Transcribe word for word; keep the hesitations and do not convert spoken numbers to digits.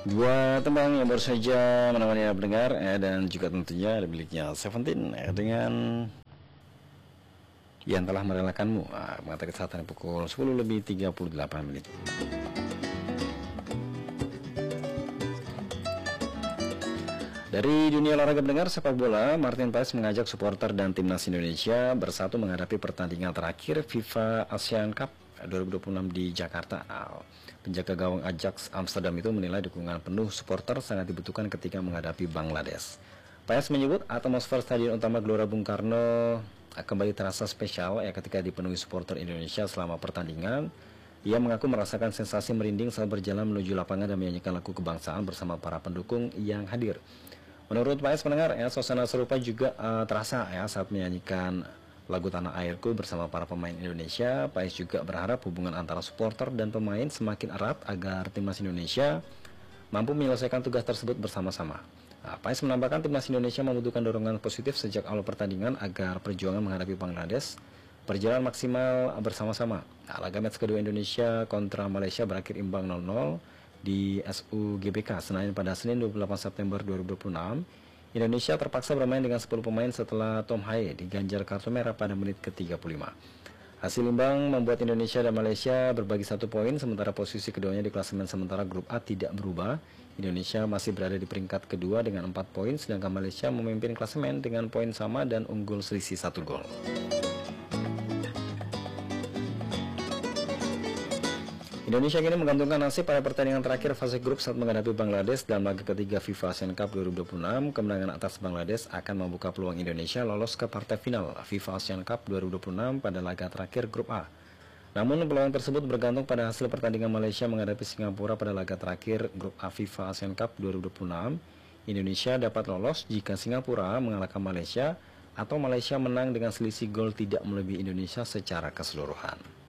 Dua tembang yang baru saja menemani Anda pendengar ya, dan juga tentunya ada miliknya Seventeen ya, dengan yang telah merelakanmu. Nah, mengatakan saat ini pukul sepuluh lebih tiga puluh delapan menit. Dari dunia olahraga pendengar sepak bola, Martin Paes mengajak supporter dan timnas Indonesia bersatu menghadapi pertandingan terakhir FIFA Asian Cup dua ribu dua puluh enam di Jakarta. Penjaga gawang Ajax Amsterdam itu menilai dukungan penuh supporter sangat dibutuhkan ketika menghadapi Bangladesh. Paes menyebut atmosfer Stadion Utama Gelora Bung Karno kembali terasa spesial ya ketika dipenuhi supporter Indonesia selama pertandingan. Ia mengaku merasakan sensasi merinding saat berjalan menuju lapangan dan menyanyikan lagu kebangsaan bersama para pendukung yang hadir. Menurut Paes pendengar ya, suasana serupa juga uh, terasa ya saat menyanyikan lagu Tanah Airku bersama para pemain Indonesia. Paes juga berharap hubungan antara supporter dan pemain semakin erat agar timnas Indonesia mampu menyelesaikan tugas tersebut bersama-sama. Nah, Paes menambahkan timnas Indonesia membutuhkan dorongan positif sejak awal pertandingan agar perjuangan menghadapi Bangladesh berjalan maksimal bersama-sama. Nah, laga match kedua Indonesia kontra Malaysia berakhir imbang nol nol di S U G B K Senayan pada Senin dua puluh delapan September dua ribu dua puluh enam. Indonesia terpaksa bermain dengan sepuluh pemain setelah Tom Haye diganjar kartu merah pada menit ke tiga puluh lima. Hasil imbang membuat Indonesia dan Malaysia berbagi satu poin, sementara posisi keduanya di klasemen sementara grup A tidak berubah. Indonesia masih berada di peringkat kedua dengan empat poin, sedangkan Malaysia memimpin klasemen dengan poin sama dan unggul selisih satu gol. Indonesia kini menggantungkan nasib pada pertandingan terakhir fase grup saat menghadapi Bangladesh dalam laga ketiga FIFA Asian Cup dua ribu dua puluh enam. Kemenangan atas Bangladesh akan membuka peluang Indonesia lolos ke partai final FIFA Asian Cup dua ribu dua puluh enam pada laga terakhir grup A. Namun peluang tersebut bergantung pada hasil pertandingan Malaysia menghadapi Singapura pada laga terakhir grup A FIFA Asian Cup dua ribu dua puluh enam. Indonesia dapat lolos jika Singapura mengalahkan Malaysia atau Malaysia menang dengan selisih gol tidak melebihi Indonesia secara keseluruhan.